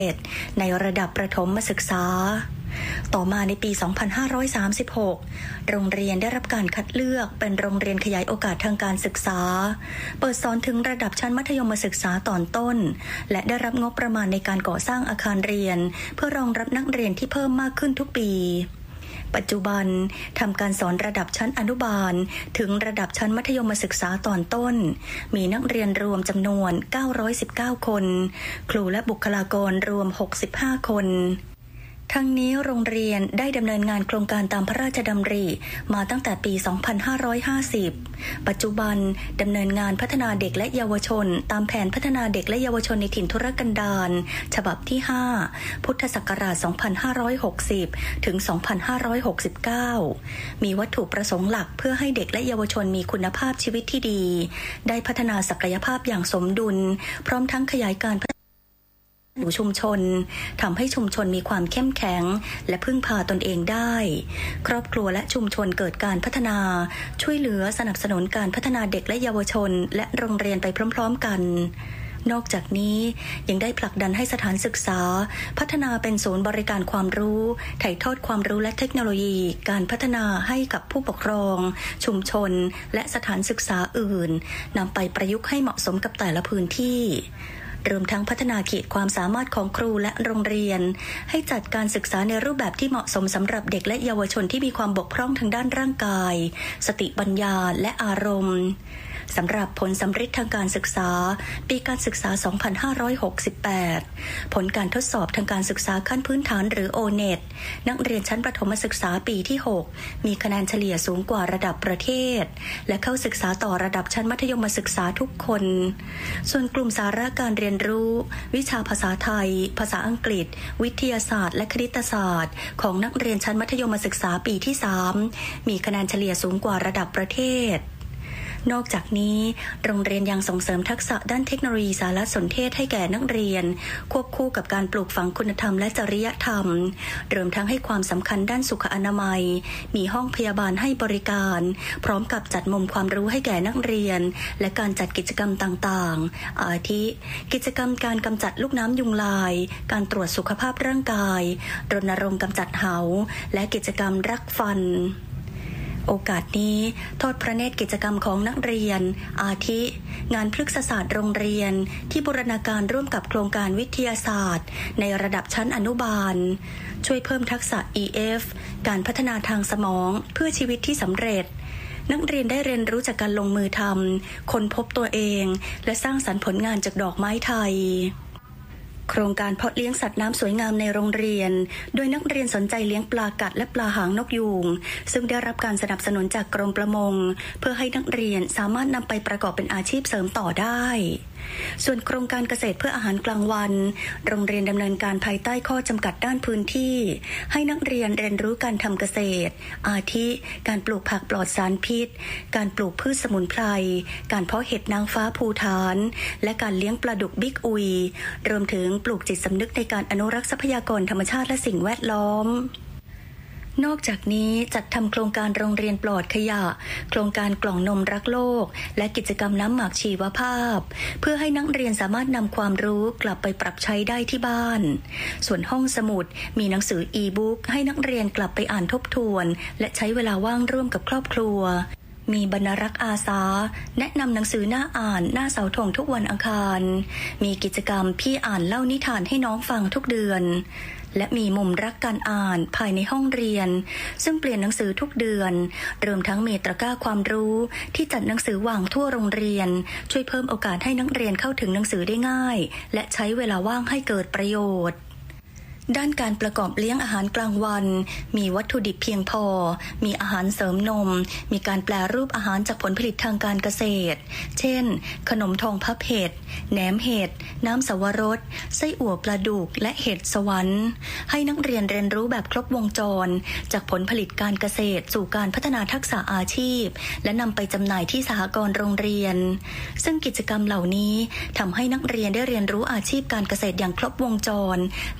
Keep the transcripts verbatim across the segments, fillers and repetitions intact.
ในระดับประถมศึกษาต่อมาในปี สองพันห้าร้อยสามสิบหก โรงเรียนได้รับการคัดเลือกเป็นโรงเรียนขยายโอกาสทางการศึกษาเปิดสอนถึงระดับชั้นมัธยมศึกษาตอนต้นและได้รับงบประมาณในการก่อสร้างอาคารเรียนเพื่อรองรับนักเรียนที่เพิ่มมากขึ้นทุกปีปัจจุบันทำการสอนระดับชั้นอนุบาลถึงระดับชั้นมัธยมศึกษาตอนต้นมีนักเรียนรวมจำนวนเก้าร้อยสิบเก้าคนครูและบุคลากรรวมหกสิบห้าคนทั้งนี้โรงเรียนได้ดำเนินงานโครงการตามพระราชดำริมาตั้งแต่ปี สองพันห้าร้อยห้าสิบ ปัจจุบันดำเนินงานพัฒนาเด็กและเยาวชนตามแผนพัฒนาเด็กและเยาวชนในถิ่นทุรกันดารฉบับที่ ห้า พุทธศักราช สองพันห้าร้อยหกสิบ ถึง สองพันห้าร้อยหกสิบเก้า มีวัตถุประสงค์หลักเพื่อให้เด็กและเยาวชนมีคุณภาพชีวิตที่ดีได้พัฒนาศักยภาพอย่างสมดุลพร้อมทั้งขยายการชุมชนทำให้ชุมชนมีความเข้มแข็งและพึ่งพาตนเองได้ครอบครัวและชุมชนเกิดการพัฒนาช่วยเหลือสนับสนุนการพัฒนาเด็กและเยาวชนและโรงเรียนไปพร้อมๆกันนอกจากนี้ยังได้ผลักดันให้สถานศึกษาพัฒนาเป็นศูนย์บริการความรู้ถ่ายทอดความรู้และเทคโนโลยีการพัฒนาให้กับผู้ปกครองชุมชนและสถานศึกษาอื่นนำไปประยุกต์ให้เหมาะสมกับแต่ละพื้นที่รวมทั้งพัฒนาขีดความสามารถของครูและโรงเรียนให้จัดการศึกษาในรูปแบบที่เหมาะสมสำหรับเด็กและเยาวชนที่มีความบกพร่องทางด้านร่างกายสติปัญญาและอารมณ์สำหรับผลสำฤทธิ์ทางการศึกษาปีการศึกษา สองพันห้าร้อยหกสิบแปด ผลการทดสอบทางการศึกษาขั้นพื้นฐานหรือ โอ เน็ต นักเรียนชั้นประถมศึกษาปีที่ หก มีคะแนนเฉลี่ยสูงกว่าระดับประเทศและเข้าศึกษาต่อระดับชั้นมัธยมศึกษาทุกคนส่วนกลุ่มสาระการเรียนรู้วิชาภาษาไทยภาษาอังกฤษวิทยาศาสตร์และคณิตศาสตร์ของนักเรียนชั้นมัธยมศึกษาปีที่ สาม มีคะแนนเฉลี่ยสูงกว่าระดับประเทศนอกจากนี้โรงเรียนยังส่งเสริมทักษะด้านเทคโนโลยีสารสนเทศให้แก่นักเรียนควบคู่กับการปลูกฝังคุณธรรมและจริยธรรมรวมทั้งให้ความสำคัญด้านสุขอนามัยมีห้องพยาบาลให้บริการพร้อมกับจัดมุมความรู้ให้แก่นักเรียนและการจัดกิจกรรมต่างๆอาทิกิจกรรมการกำจัดลูกน้ำยุงลายการตรวจสุขภาพร่างกายรณรงค์กำจัดเหาและกิจกรรมรักฟันโอกาสนี้ทอดพระเนตรกิจกรรมของนักเรียนอาทิงานพฤกษศาสตร์โรงเรียนที่บูรณาการร่วมกับโครงการวิทยาศาสตร์ในระดับชั้นอนุบาลช่วยเพิ่มทักษะ อี เอฟ การพัฒนาทางสมองเพื่อชีวิตที่สำเร็จนักเรียนได้เรียนรู้จากการลงมือทำค้นพบตัวเองและสร้างสรรค์ผลงานจากดอกไม้ไทยโครงการเพาะเลี้ยงสัตว์น้ำสวยงามในโรงเรียนโดยนักเรียนสนใจเลี้ยงปลากัดและปลาหางนกยูงซึ่งได้รับการสนับสนุนจากกรมประมงเพื่อให้นักเรียนสามารถนำไปประกอบเป็นอาชีพเสริมต่อได้ส่วนโครงการเกษตรเพื่ออาหารกลางวันโรงเรียนดำเนินการภายใต้ข้อจำกัดด้านพื้นที่ให้นักเรียนเรียนรู้การทำเกษตรอาทิการปลูกผักปลอดสารพิษการปลูกพืชสมุนไพรการเพาะเห็ดนางฟ้าภูฐานและการเลี้ยงปลาดุกบิ๊กอุยรวมถึงปลูกจิตสำนึกในการอนุรักษ์ทรัพยากรธรรมชาติและสิ่งแวดล้อมนอกจากนี้จัดทำโครงการโรงเรียนปลอดขยะโครงการกล่องนมรักโลกและกิจกรรมน้ำหมักชีวภาพเพื่อให้นักเรียนสามารถนำความรู้กลับไปปรับใช้ได้ที่บ้านส่วนห้องสมุดมีหนังสืออีบุ๊กให้นักเรียนกลับไปอ่านทบทวนและใช้เวลาว่างร่วมกับครอบครัวมีบรรณารักษ์อาสาแนะนำหนังสือน่าอ่านหน้าเสาธงทุกวันอังคารมีกิจกรรมพี่อ่านเล่านิทานให้น้องฟังทุกเดือนและมีมุมรักการอ่านภายในห้องเรียนซึ่งเปลี่ยนหนังสือทุกเดือนรวมทั้งมีตะกร้าความรู้ที่จัดหนังสือวางทั่วโรงเรียนช่วยเพิ่มโอกาสให้นักเรียนเข้าถึงหนังสือได้ง่ายและใช้เวลาว่างให้เกิดประโยชน์ด้านการประกอบเลี้ยงอาหารกลางวันมีวัตถุดิบเพียงพอมีอาหารเสริมนมมีการแปรรูปอาหารจากผลผลิตทางการเกษตรเช่นขนมทองพับเห็ดแหนมเห็ดน้ำสวรสไส้อั่วปลาดุกและเห็ดสวรรค์ให้นักเรียนเรียนรู้แบบครบวงจรจากผลผลิตการเกษตรสู่การพัฒนาทักษะอาชีพและนำไปจำหน่ายที่สหกรณ์โรงเรียนซึ่งกิจกรรมเหล่านี้ทำให้นักเรียนได้เรียนรู้อาชีพการเกษตรอย่างครบวงจรตั้งแต่การ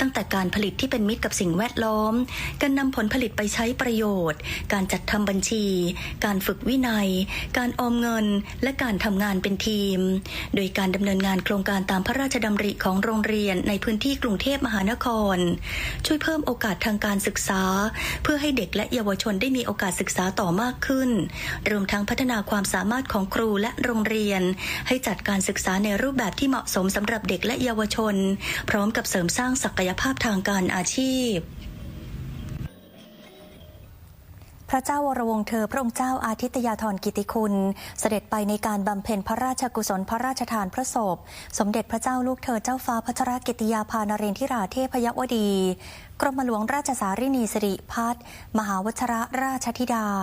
ผลิตที่เป็นมิตรกับสิ่งแวดล้อมการนำผลผลิตไปใช้ประโยชน์การจัดทำบัญชีการฝึกวินัยการออมเงินและการทำงานเป็นทีมโดยการดำเนินงานโครงการตามพระราชดำริของโรงเรียนในพื้นที่กรุงเทพมหานครช่วยเพิ่มโอกาสทางการศึกษาเพื่อให้เด็กและเยาวชนได้มีโอกาสศึกษาต่อมากขึ้นรวมทั้งพัฒนาความสามารถของครูและโรงเรียนให้จัดการศึกษาในรูปแบบที่เหมาะสมสำหรับเด็กและเยาวชนพร้อมกับเสริมสร้างศักยภาพทางการอาชีพพระเจ้าวรวงศ์เธอพระองค์เจ้าอาทิตยาธรกิติคุณเสด็จไปในการบำเพ็ญพระราชกุศลพระราชทานพระศพสมเด็จพระเจ้าลูกเธอเจ้าฟ้าพัชรกิติยาภานเรนทิราเทพยวดีกรมหลวงราชสารินีสิริพัฒน์มหาวชิรราชธิดา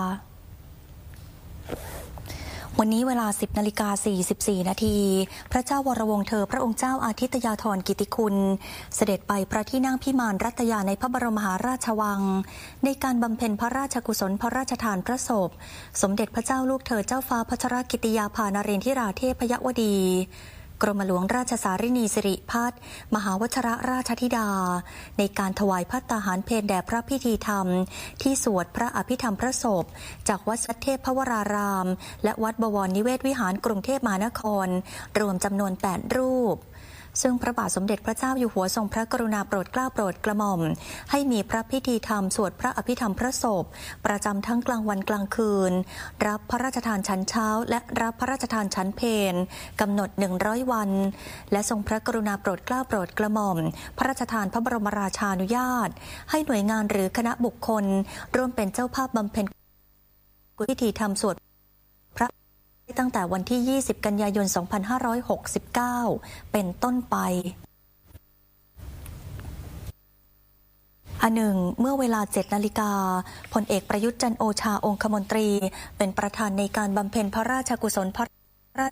วันนี้เวลา สิบนาฬิกาสี่สิบสี่นาทีพระเจ้าวรวงศ์เธอพระองค์เจ้าอาทิตยาธรกิติคุณเสด็จไปพระที่นั่งพิมานรัตยาในพระบรมมหาราชวังในการบำเพ็ญพระราชกุศลพระราชทานพระศพสมเด็จพระเจ้าลูกเธอเจ้าฟ้าพัชรกิติยาภานเรนทิราเทพยวดีกรมหลวงราชสารินีสิริพัฒน์มหาวชิรราชธิดาในการถวายภัตตาหารเพลแด่พระพิธีธรรมที่สวดพระอภิธรรมพระศพจากวัดสัทเทพวรารามและวัดบวรนิเวศวิหารกรุงเทพมหานครรวมจำนวนแปดรูปซึ่งพระบาทสมเด็จพระเจ้าอยู่หัวทรงพระกรุณาโปรดเกล้าโปรดกระหม่อมให้มีพระพิธีธรรมสวดพระอภิธรรมพระศพประจำทั้งกลางวันกลางคืนรับพระราชทานฉันเช้าและรับพระราชทานฉันเพลกำหนดหนึ่งร้อยวันและทรงพระกรุณาโปรดเกล้าโปรดกระหม่อมพระราชทานพระบรมราชานุญาตให้หน่วยงานหรือคณะบุคคลร่วมเป็นเจ้าภาพบำเพ็ญพิธีธรรมสวดตั้งแต่วันที่ ยี่สิบ กันยายน สองพันห้าร้อยหกสิบเก้า เป็นต้นไปอันหนึ่งเมื่อเวลา เจ็ดนาฬิกาพลเอกประยุทธ์จันทร์โอชาองคมนตรีเป็นประธานในการบำเพ็ญพระราชกุศลพระราช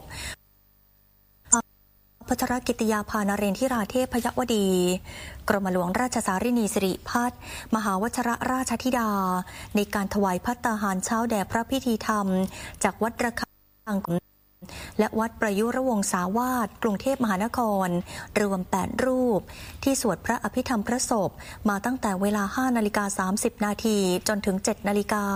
พัชรกิติยาภานเรนทิราเทพยวดีกรมหลวงราชสารินีสิริพัฒน์มหาวชิรราชธิดาในการถวายภัตตาหารเช้าแด่พระพิธีธรรมจากวัดระฆังและวัดประยุรวงศาวาสกรุงเทพมหานครรวมแปดรูปที่สวดพระอภิธรรมพระศพมาตั้งแต่เวลา ห้านาฬิกาสามสิบนาทีจนถึง เจ็ดนาฬิกา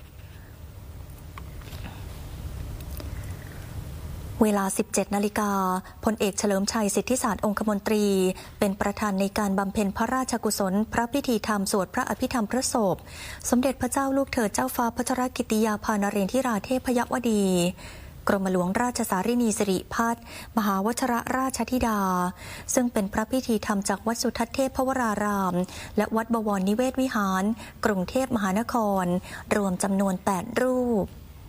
เวลา สิบเจ็ดนาฬิกาพลเอกเฉลิมชัยสิทธิศาสตร์องคมนตรีเป็นประธานในการบำเพ็ญพระราชกุศลพระพิธีธรรมสวดพระอภิธรรมพระศพสมเด็จพระเจ้าลูกเธอเจ้าฟ้าพัชรกิติยาภานเรนทิราเทพยวดีกรมหลวงราชสารินีสิริพัฒน์มหาวชิรราชธิดาซึ่งเป็นพระพิธีธรรมจากวัดสุทัศน์เทพวรารามและวัดบวรนิเวศวิหารกรุงเทพมหานครรวมจำนวนแปดรูป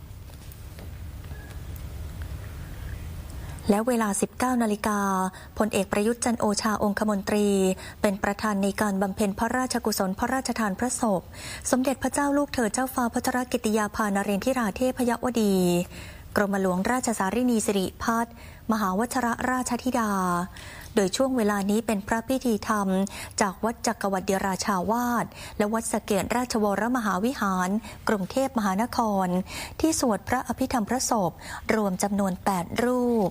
และเวลา สิบเก้านาฬิกาพลเอกประยุทธ์จันทร์โอชาองคมนตรีเป็นประธานในการบำเพ็ญพระราชกุศลพระราชทานพระศพสมเด็จพระเจ้าลูกเธอเจ้าฟ้าพัชรกิติยาภานเรนทิราเทพยวดีกรมหลวงราชสารินีสิริพัฒน์มหาวชิรราชธิดาโดยช่วงเวลานี้เป็นพระพิธีธรรมจากวัดจักรวรรดิราชาวาสและวัดสะเกษราชวรมหาวิหารกรุงเทพมหานครที่สวดพระอภิธรรมพระศพรวมจำนวนแปดรูป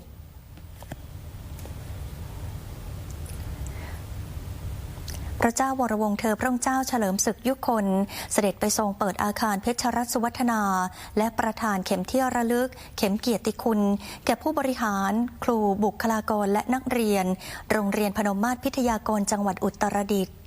พระเจ้าวรวงศ์เธอพระองค์เจ้าเฉลิมศึกยุคลเสด็จไปทรงเปิดอาคารเพชรรัตน์สุวัฒนาและประธานเข็มเที่ยวระลึกเข็มเกียรติคุณแก่ผู้บริหารครูบุคลากรและนักเรียนโรงเรียนพนมมาศพิทยากรจังหวัดอุตรดิตถ์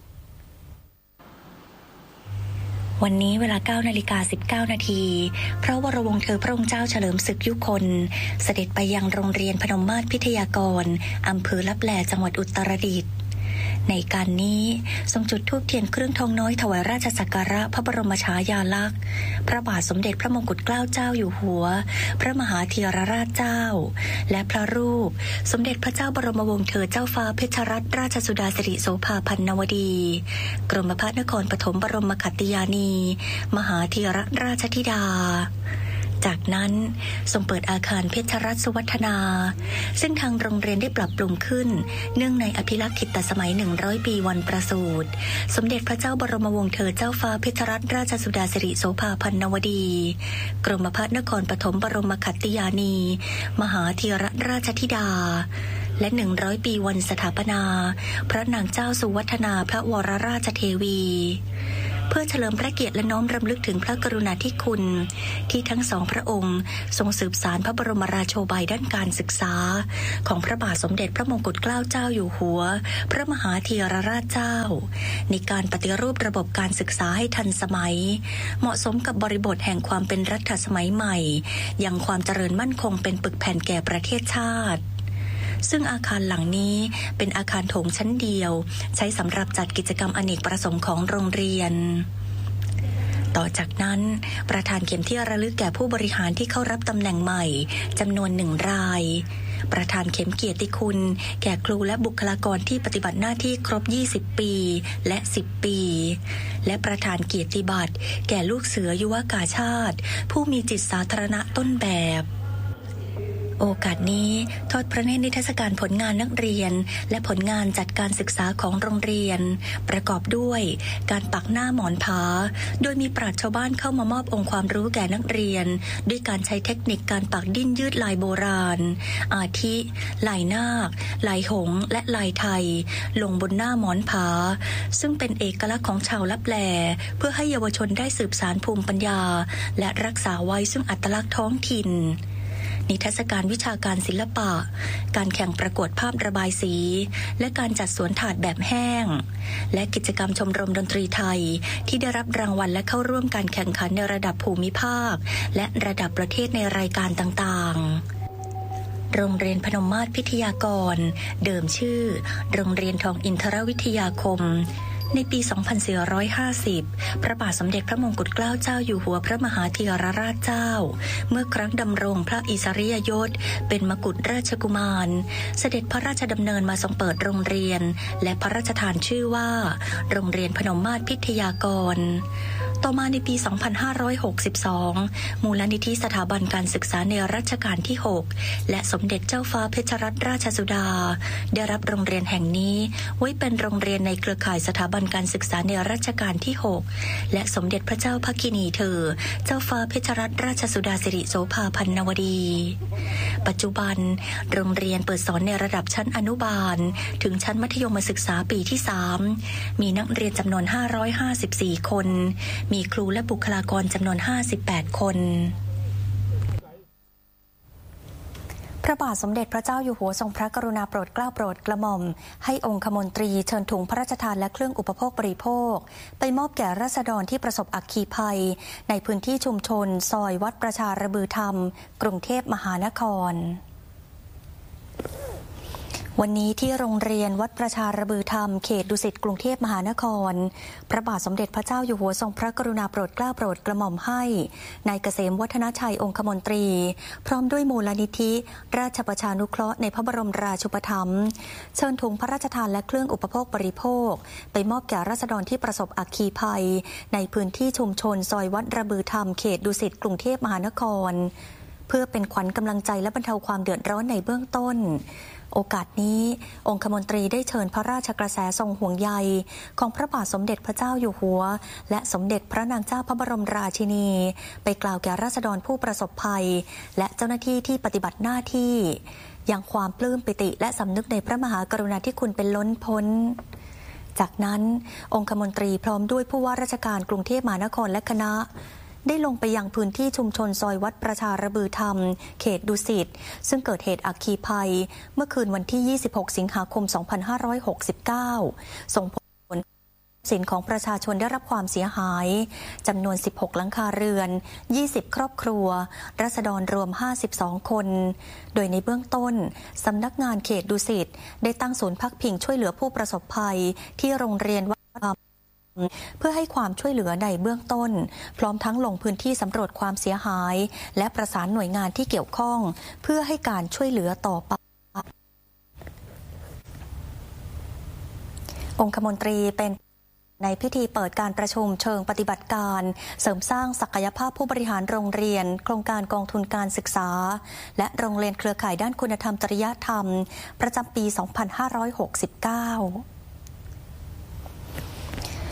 วันนี้เวลา เก้านาฬิกาสิบเก้านาทีพระวรวงศ์เธอพระองค์เจ้าเฉลิมศึกยุคลเสด็จไปยังโรงเรียนพนมมาศพิทยากรอำเภอลับแลจังหวัดอุตรดิตถ์ในการนี้ทรงจุดธูปเทียนเครื่องทองน้อยถวายราชสักการะพระบรมฉายาลักษณ์พระบาทสมเด็จพระมงกุฎเกล้าเจ้าอยู่หัวพระมหาธีรราชเจ้าและพระรูปสมเด็จพระเจ้าบรมวงศ์เธอเจ้าฟ้าเพชรรัตนราชสุดาสิริโสภาพันนวดีกรมพระนครปฐมบรมขัตติยานีมหาธีรราชธิดาจากนั้นทรงเปิดอาคารเพชรรัตน์สุวัฒนาซึ่งทางโรงเรียนได้ปรับปรุงขึ้นเนื่องในอภิลักษิตสมัยหนึ่งร้อยปีวันประสูติสมเด็จพระเจ้าบรมวงศ์เธอเจ้าฟ้าเพชรรัตนราชสุดาสิริโสภาพันนวดีกรมพระนครปฐมบรมขัตติยานีมหาธีรราชธิดาและหนึ่งร้อยปีวันสถาปนาพระนางเจ้าสุวัฒนาพระวรราชเทวีเพื่อเฉลิมพระเกียรติและน้อมรำลึกถึงพระกรุณาธิคุณที่ทั้งสองพระองค์ทรงสืบสานพระบรมราโชบายด้านการศึกษาของพระบาทสมเด็จพระมงกุฎเกล้าเจ้าอยู่หัวพระมหาธีรราชเจ้าในการปฏิรูประบบการศึกษาให้ทันสมัยเหมาะสมกับบริบทแห่งความเป็นรัฐสมัยใหม่ยังความเจริญมั่นคงเป็นปึกแผ่นแก่ประเทศชาติซึ่งอาคารหลังนี้เป็นอาคารโถงชั้นเดียวใช้สำหรับจัดกิจกรรมอเนกประสงค์ของโรงเรียนต่อจากนั้นประธานเข็มที่ระลึกแก่ผู้บริหารที่เข้ารับตำแหน่งใหม่จำนวนหนึ่งรายประธานเข็มเกียรติคุณแก่ครูและบุคลากรที่ปฏิบัติหน้าที่ครบยี่สิบปีและสิบปีและประธานเกียรติบัตรแก่ลูกเสือยุวกาชาติผู้มีจิตสาธารณะต้นแบบโอกาสนี้ทอดพระเนตรนิทรรศการผลงานนักเรียนและผลงานจัดการศึกษาของโรงเรียนประกอบด้วยการปักหน้าหมอนผาโดยมีปราชญ์ชาวบ้านเข้ามามอบองค์ความรู้แก่นักเรียนด้วยการใช้เทคนิคการปักดิ้นยืดลายโบราณอาทิลายนาคลายหงส์และลายไทยลงบนหน้าหมอนผาซึ่งเป็นเอกลักษณ์ของชาวลับแลเพื่อให้เยาวชนได้สืบสานภูมิปัญญาและรักษาไว้ซึ่งอัตลักษณ์ท้องถิ่นนิทรรศการวิชาการศิลปะการแข่งประกวดภาพระบายสีและการจัดสวนถาดแบบแห้งและกิจกรรมชมรมดนตรีไทยที่ได้รับรางวัลและเข้าร่วมการแข่งขันในระดับภูมิภาคและระดับประเทศในรายการต่างๆโรงเรียนพนมมาศพิทยากรเดิมชื่อโรงเรียนทองอินทรวิทยาคมในปี สองพันสี่ร้อยห้าสิบ พระบาทสมเด็จพระมงกุฎเกล้าเจ้าอยู่หัวพระมหาธีรราชเจ้าเมื่อครั้งดำรงพระอิสริยยศเป็นมกุฎราชกุมารเสด็จพระราชดำเนินมาทรงเปิดโรงเรียนและพระราชทานชื่อว่าโรงเรียนพนมมาศพิทยากรต่อมาในปี สองพันห้าร้อยหกสิบสอง มูลนิธิสถาบันการศึกษาในรัชกาลที่หกและสมเด็จเจ้าฟ้าเพชรรัตนราชสุดาได้รับโรงเรียนแห่งนี้ไว้เป็นโรงเรียนในเครือข่ายสถาบันการศึกษาในรัชกาลที่หกและสมเด็จพระเจ้าพระกินีเธอเจ้าฟ้าเพชรรัตนราชสุดาสิริโสภาพันนวดีปัจจุบันโรงเรียนเปิดสอนในระดับชั้นอนุบาลถึงชั้นมัธยมศึกษาปีที่สามมีนักเรียนจำนวนห้าร้อยห้าสิบสี่คนมีครูและบุคลากรจำนวนห้าสิบแปดคนพระบาทสมเด็จพระเจ้าอยู่หัวทรงพระกรุณาโปรดเกล้าโปรดกระหม่อมให้องคมนตรีเชิญถุงพระราชทานและเครื่องอุปโภคบริโภคไปมอบแก่ราษฎรที่ประสบอัคคีภัยในพื้นที่ชุมชนซอยวัดประชาระบือธรรมกรุงเทพมหานครวันนี้ที่โรงเรียนวัดประชาระบือธรรมเขตดุสิตกรุงเทพมหานครพระบาทสมเด็จพระเจ้าอยู่หัวทรงพระกรุณาโปรดเกล้าโปรดกระหม่อมให้นายเกษมวัฒนชัยองคมนตรีพร้อมด้วยมูลนิธิราชประชานุเคราะห์ในพระบรมราชูปถัมภ์เชิญถุงพระราชทานและเครื่องอุปโภคบริโภคไปมอบแก่ราษฎรที่ประสบอัคคีภัยในพื้นที่ชุมชนซอยวัดระบือธรรมเขตดุสิตกรุงเทพมหานครเพื่อเป็นขวัญกำลังใจและบรรเทาความเดือดร้อนในเบื้องต้นโอกาสนี้องคมนตรีได้เชิญพระราชกระแสทรงห่วงใยของพระบาทสมเด็จพระเจ้าอยู่หัวและสมเด็จพระนางเจ้าพระบรมราชินีไปกล่าวแก่ราษฎรผู้ประสบภัยและเจ้าหน้าที่ที่ปฏิบัติหน้าที่อย่างความปลื้มปิติและสำนึกในพระมหากรุณาธิคุณเป็นล้นพ้นจากนั้นองคมนตรีพร้อมด้วยผู้ว่าราชการกรุงเทพมหานครและคณะได้ลงไปยังพื้นที่ชุมชนซอยวัดประชาระบือธรรมเขตดุสิตซึ่งเกิดเหตุอัคคีภัยเมื่อคืนวันที่ยี่สิบหกสิงหาคมสองพันห้าร้อยหกสิบเก้าส่งผลสินของประชาชนได้รับความเสียหายจำนวนสิบหกหลังคาเรือนยี่สิบครอบครัวราษฎรรวมห้าสิบสองคนโดยในเบื้องต้นสำนักงานเขตดุสิตได้ตั้งศูนย์พักพิงช่วยเหลือผู้ประสบภัยที่โรงเรียนวัดเพื่อให้ความช่วยเหลือในเบื้องต้นพร้อมทั้งลงพื้นที่สำรวจความเสียหายและประสานหน่วยงานที่เกี่ยวข้องเพื่อให้การช่วยเหลือต่อไปองคมนตรีเป็นในพิธีเปิดการประชุมเชิงปฏิบัติการเสริมสร้างศักยภาพผู้บริหารโรงเรียนโครงการกองทุนการศึกษาและโรงเรียนเครือข่ายด้านคุณธรรมจริยธรรมประจำปี สองพันห้าร้อยหกสิบเก้า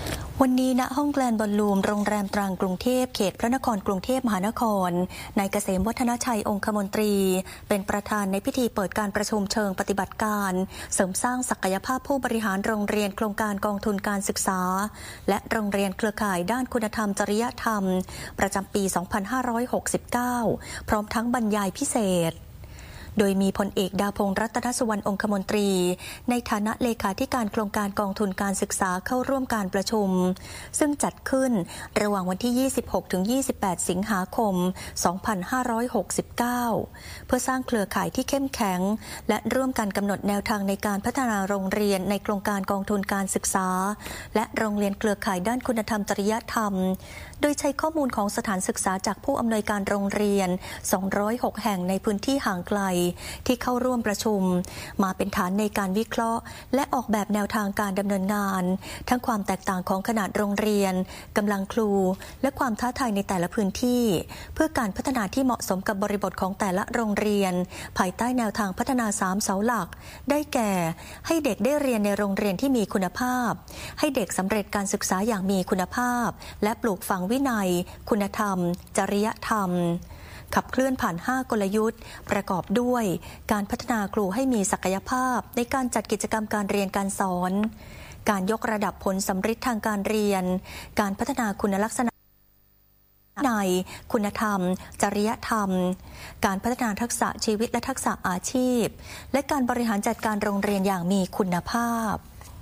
วันนี้ณห้องแกลนบอลลูมโรงแรมตรังกรุงเทพเขตพระนครกรุงเทพมหานครนายเกษมวัฒนชัยองคมนตรีเป็นประธานในพิธีเปิดการประชุมเชิงปฏิบัติการเสริมสร้างศักยภาพผู้บริหารโรงเรียนโครงการกองทุนการศึกษาและโรงเรียนเครือข่ายด้านคุณธรรมจริยธรรมประจำปี สองพันห้าร้อยหกสิบเก้า พร้อมทั้งบรรยายพิเศษโดยมีพลเอกดาพงษ์รัตนสุวรรณองคมนตรีในฐานะเลขาธิการโครงการกองทุนการศึกษาเข้าร่วมการประชุมซึ่งจัดขึ้นระหว่างวันที่ ยี่สิบหกถึงยี่สิบแปด สิงหาคม สองพันห้าร้อยหกสิบเก้า เพื่อสร้างเครือข่ายที่เข้มแข็งและร่วมกันกำหนดแนวทางในการพัฒนาโรงเรียนในโครงการกองทุนการศึกษาและโรงเรียนเครือข่ายด้านคุณธรรมจริยธรรมโดยใช้ข้อมูลของสถานศึกษาจากผู้อำนวยการโรงเรียนสองร้อยหกแห่งในพื้นที่ห่างไกลที่เข้าร่วมประชุมมาเป็นฐานในการวิเคราะห์และออกแบบแนวทางการดำเนินงานทั้งความแตกต่างของขนาดโรงเรียนกำลังครูและความท้าทายในแต่ละพื้นที่เพื่อการพัฒนาที่เหมาะสมกับบริบทของแต่ละโรงเรียนภายใต้แนวทางพัฒนาสามเสาหลักได้แก่ให้เด็กได้เรียนในโรงเรียนที่มีคุณภาพให้เด็กสำเร็จการศึกษาอย่างมีคุณภาพและปลูกฝังวินัยคุณธรรมจริยธรรมขับเคลื่อนผ่านห้ากลยุทธ์ประกอบด้วยการพัฒนาครูให้มีศักยภาพในการจัดกิจกรรมการเรียนการสอนการยกระดับผลสัมฤทธิ์ทางการเรียนการพัฒนาคุณลักษณะในคุณธรรมจริยธรรมการพัฒนาทักษะชีวิตและทักษะอาชีพและการบริหารจัดการโรงเรียนอย่างมีคุณภาพ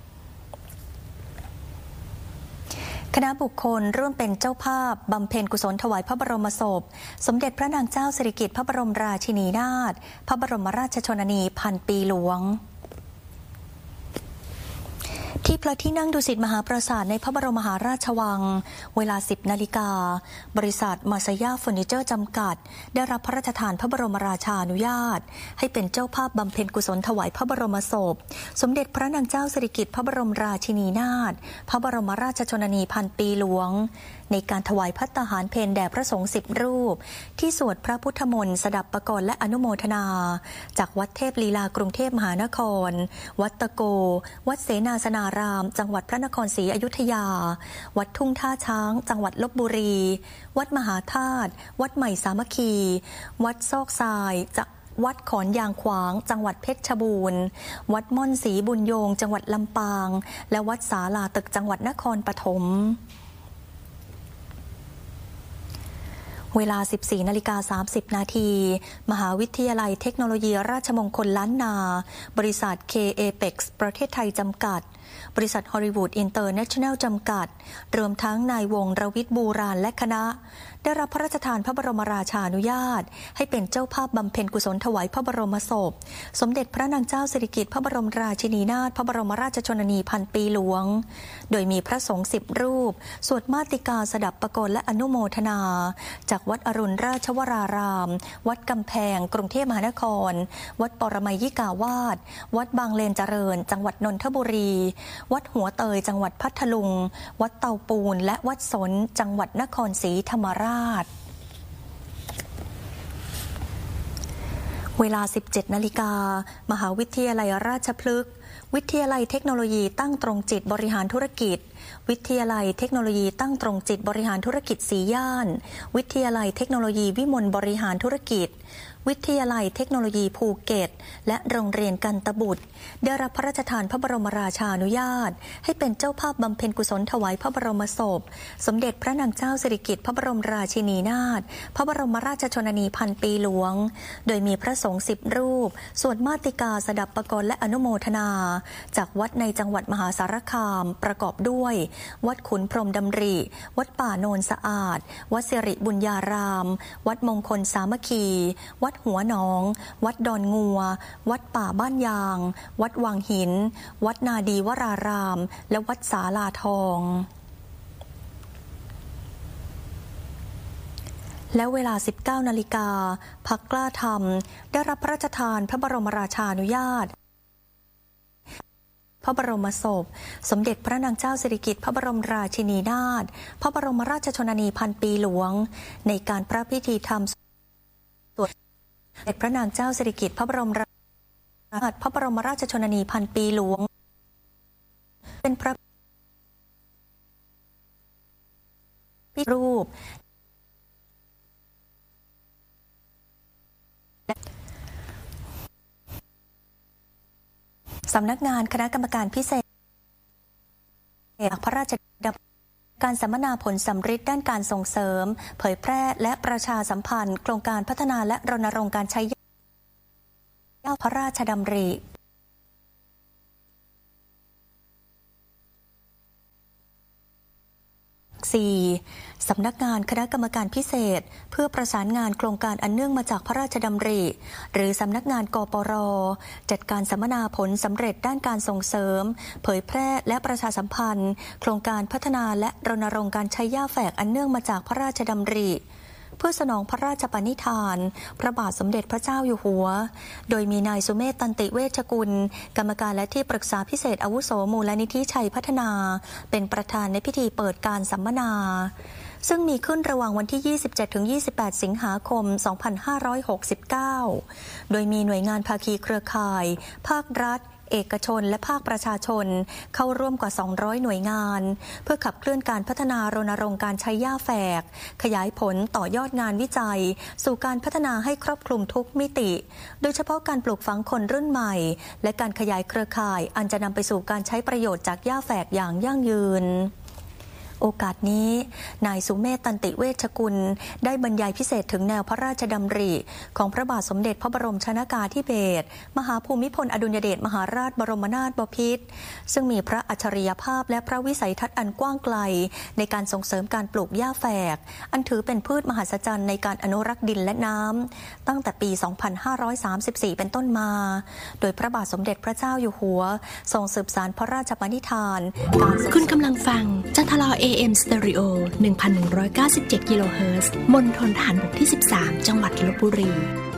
คณะบุคคลร่วมเป็นเจ้าภาพบำเพ็ญกุศลถวายพระบรมศพสมเด็จพระนางเจ้าสิริกิติ์พระบรมราชินีนาถพระบรมราชชนนีพันปีหลวงที่พระที่นั่งดุสิตมหาปราสาทในพระบรมมหาราชวังเวลา สิบนาฬิกาบริษัทมาซาย่าเฟอร์นิเจอร์จำกัดได้รับพระราชทานพระบรมราชานุญาตให้เป็นเจ้าภาพบำเพ็ญกุศลถวายพระบรมศพสมเด็จพระนางเจ้าสิริกิติ์พระบรมราชินีนาถพระบรมราชชนนีพันปีหลวงในการถวายภัตตาหารเพลแด่พระสงฆ์สิบรูปที่สวดพระพุทธมนต์สดับประกรณ์และอนุโมทนาจากวัดเทพลีลากรุงเทพมหานครวัดตะโกวัดเสนาสนารามจังหวัดพระนครศรีอยุธยาวัดทุ่งท่าช้างจังหวัดลพบุรีวัดมหาธาตุวัดใหม่สามัคคีวัดซอกทรายจากวัดขอนยางขวางจังหวัดเพชรบูรณ์วัดม่อนศรีบุญโยงจังหวัดลำปางและวัดศาลาตึกจังหวัดนครปฐมเวลา สิบสี่นาฬิกาสามสิบนาทีมหาวิทยาลัยเทคโนโลยีราชมงคลล้านนาบริษัท เค เอ พี อี เอ็กซ์ ประเทศไทยจำกัดบริษัทฮอลลีวูดอินเตอร์เนชั่นแนลจำกัดรวมทั้งนายวงศ์รวิทย์บูราณและคณะได้รับพระราชทานพระบรมราชานุญาตให้เป็นเจ้าภาพบำเพ็ญกุศลถวายพระบรมศพสมเด็จพระนางเจ้าสิริกิติ์พระบรมราชินีนาถพระบรมราชชนนีพันปีหลวงโดยมีพระสงฆ์สิบรูปสวดมาติกาสดับประกรณ์และอนุโมทนาจากวัดอรุณราชวรารามวัดกำแพงกรุงเทพมหานครวัดปรมัยยิกาวาสวัดบางเลนเจริญจังหวัดนนทบุรีวัดหัวเตยจังหวัดพัทลุงวัดเตาปูนและวัดสนจังหวัดนครศรีธรรมราชเวลา สิบเจ็ดนาฬิกามหาวิทยาลัยราชพฤกษ์วิทยาลัยเทคโนโลยีตั้งตรงจิตบริหารธุรกิจวิทยาลัยเทคโนโลยีตั้งตรงจิตบริหารธุรกิจสีย่านวิทยาลัยเทคโนโลยีวิมลบริหารธุรกิจวิทยาลัยเทคโนโลยีภูเก็ตและโรงเรียนกันตบุตรได้รับพระราชทานพระบรมราชานุญาตให้เป็นเจ้าภาพบำเพ็ญกุศลถวายพระบรมศพสมเด็จพระนางเจ้าสิริกิติ์พระบรมราชินีนาถพระบรมราชชนนีพันปีหลวงโดยมีพระสงฆ์สิบรูปสวดมาติกาสดับประกรณ์และอนุโมทนาจากวัดในจังหวัดมหาสารคามประกอบด้วยวัดขุนพรหมดำริวัดป่าโนนสะอาดวัดสิริบุญญารามวัดมงคลสามัคคีวัดหัวหนองวัดดอนงัววัดป่าบ้านยางวัดวังหินวัดนาดีวรารามและวัดศาลาทองและเวลา สิบเก้านาฬิกาพรรคกล้าธรรมได้รับพระราชทานพระบรมราชานุญาตพระบรมศพสมเด็จพระนางเจ้าสิริกิติ์พระบรมราชินีนาถพระบรมราชชนนีพันปีหลวงในการพระพิธีธรรมสวดสมเด็จพระนางเจ้าสิริกิติ์พระบรมราชพระบรมราชชนนีพันปีหลวงเป็นพระพิรูปสำนักงานคณะกรรมการพิเศษพระราชดำเนินการสัมมนาผลสำฤทธิ์ด้านการส่งเสริมเผยแพร่และประชาสัมพันธ์โครงการพัฒนาและรณรงค์การใช้ยาพระราชดำริสี่สำนักงานคณะกรรมการพิเศษเพื่อประสานงานโครงการอันเนื่องมาจากพระราชดำริหรือสำนักงานกปร.จัดการสัมมนาผลสำเร็จด้านการส่งเสริมเผยแพร่และประชาสัมพันธ์โครงการพัฒนาและรณรงค์การใช้หญ้าแฝกอันเนื่องมาจากพระราชดำริเพื่อสนองพระราชปณิธานพระบาทสมเด็จพระเจ้าอยู่หัวโดยมีนายสุเมธ ตันติเวชกุลกรรมการและที่ปรึกษาพิเศษอาวุโสมูลนิธิชัยพัฒนาเป็นประธานในพิธีเปิดการสัมมนาซึ่งมีขึ้นระหว่างวันที่ ยี่สิบเจ็ดถึงยี่สิบแปด สิงหาคม สองพันห้าร้อยหกสิบเก้า โดยมีหน่วยงานภาคีเครือข่ายภาครัฐเอกชนและภาคประชาชนเข้าร่วมกว่า สองร้อย หน่วยงานเพื่อขับเคลื่อนการพัฒนารณรงค์การใช้หญ้าแฝกขยายผลต่อยอดงานวิจัยสู่การพัฒนาให้ครอบคลุมทุกมิติโดยเฉพาะการปลูกฝังคนรุ่นใหม่และการขยายเครือข่ายอันจะนำไปสู่การใช้ประโยชน์จากหญ้าแฝกอย่างยั่งยืนโอกาสนี้นายสุเมธ ตันติเวชกุลได้บรรยายพิเศษถึงแนวพระราชดำริของพระบาทสมเด็จพระบรมชนกาธิเบศรมหาภูมิพลอดุลยเดชมหาราชบรมนาถบพิตรซึ่งมีพระอัจฉริยภาพและพระวิสัยทัศน์อันกว้างไกลในการส่งเสริมการปลูกหญ้าแฝกอันถือเป็นพืชมหัศจรรย์ในการอนุรักษ์ดินและน้ำตั้งแต่ปี สองพันห้าร้อยสามสิบสี่ เป็นต้นมาโดยพระบาทสมเด็จพระเจ้าอยู่หัวทรงสืบสานพระราชปณิธานคุณกำลังฟังจันทรา เอ เอ็ม Stereo หนึ่งพันหนึ่งร้อยเก้าสิบเจ็ด กิโลเฮิรตซ์ มณฑลทหารบกที่ สิบสาม จังหวัดลพบุรี